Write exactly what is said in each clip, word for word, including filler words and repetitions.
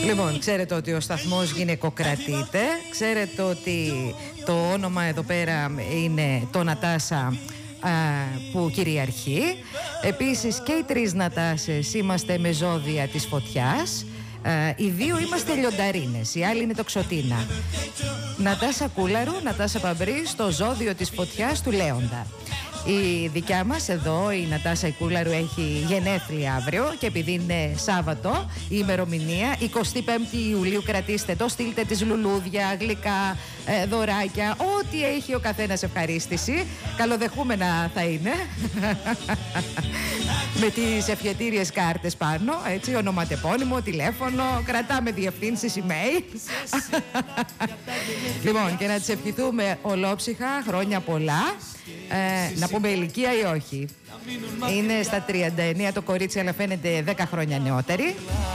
Λοιπόν, ξέρετε ότι ο σταθμός γυναικοκρατείται. Ξέρετε ότι το όνομα εδώ πέρα είναι το Νατάσα α, που κυριαρχεί. Επίσης και οι τρεις Νατάσες είμαστε με ζώδια της φωτιάς. Uh, οι δύο είμαστε λιονταρίνες, η άλλη είναι τοξοτίνα. Νατάσα Κούλαρου, Νατάσα Παμπρή, στο ζώδιο της φωτιάς του Λέοντα. Η δικιά μας εδώ, η Νατάσα Κούλαρου, έχει γενέθλια αύριο και επειδή είναι Σάββατο η ημερομηνία εικοστή πέμπτη Ιουλίου, κρατήστε το, στείλτε τις λουλούδια, γλυκά, ε, δωράκια, ό,τι έχει ο καθένας ευχαρίστηση. Καλοδεχούμενα θα είναι. Με τις ευχετήριες κάρτες πάνω, έτσι, ονοματεπώνυμο, τηλέφωνο, κρατάμε διευθύνσεις, email. Λοιπόν, και να τις ευχηθούμε ολόψυχα, χρόνια πολλά. Ε, να πούμε ηλικία ή όχι? Είναι στα τριάντα εννέα το κορίτσι, αλλά φαίνεται δέκα χρόνια νεότερη.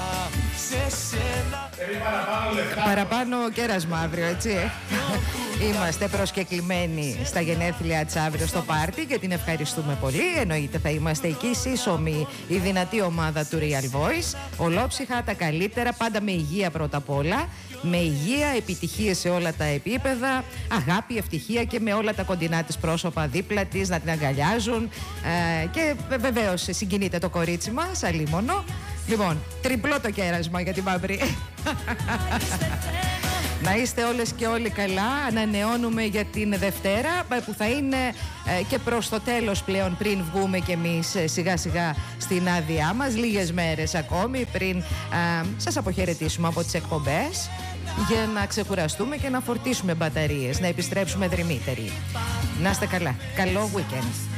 Παραπάνω κέρασμα αύριο, έτσι. Είμαστε προσκεκλημένοι στα γενέθλια της αύριο στο πάρτι και την ευχαριστούμε πολύ. Εννοείται θα είμαστε εκεί σύσσωμοι, η δυνατή ομάδα του Real Voice. Ολόψυχα, τα καλύτερα, πάντα με υγεία πρώτα απ' όλα. Με υγεία, επιτυχίες σε όλα τα επίπεδα, αγάπη, ευτυχία και με όλα τα κοντινά της πρόσωπα δίπλα της να την αγκαλιάζουν. Ε, και βεβαίως συγκινείται το κορίτσι μας, αλίμονο. Λοιπόν, τριπλό το κέρασμα για την Παμπρή. Να είστε όλες και όλοι καλά. Ανανεώνουμε για την Δευτέρα που θα είναι ε, και προς το τέλος πλέον, πριν βγούμε κι εμείς ε, σιγά σιγά στην άδειά μας. Λίγες μέρες ακόμη πριν ε, σας αποχαιρετήσουμε από τις εκπομπές, για να ξεκουραστούμε και να φορτίσουμε μπαταρίες, να επιστρέψουμε δρυμύτεροι. Να είστε καλά. Καλό weekend.